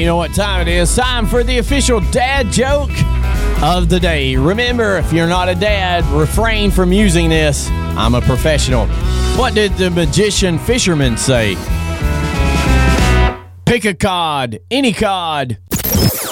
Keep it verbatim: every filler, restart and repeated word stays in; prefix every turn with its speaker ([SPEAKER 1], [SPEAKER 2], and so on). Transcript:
[SPEAKER 1] you know what time it is. Time for the official dad joke of the day. Remember, if you're not a dad, refrain from using this. I'm a professional. What did the magician fisherman say? Pick a cod, any cod.